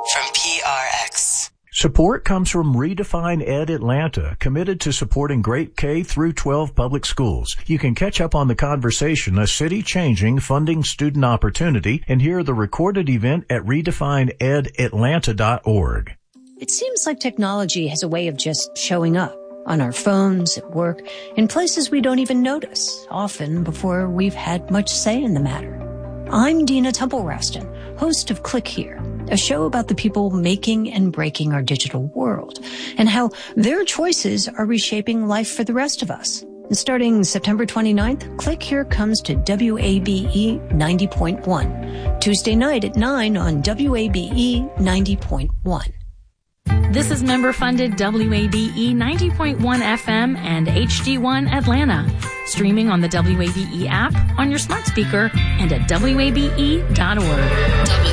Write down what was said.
from PRX. Support comes from Redefine Ed Atlanta, committed to supporting great K through 12 public schools. You can catch up on the conversation, a city-changing funding student opportunity, and hear the recorded event at redefineedatlanta.org. It seems like technology has a way of just showing up on our phones, at work, in places we don't even notice, often before we've had much say in the matter. I'm Dina Temple-Raston, host of Click Here, a show about the people making and breaking our digital world, and how their choices are reshaping life for the rest of us. And starting September 29th, Click Here comes to WABE 90.1, Tuesday night at 9 on WABE 90.1. This is member-funded WABE 90.1 FM and HD1 Atlanta. Streaming on the WABE app, on your smart speaker, and at WABE.org.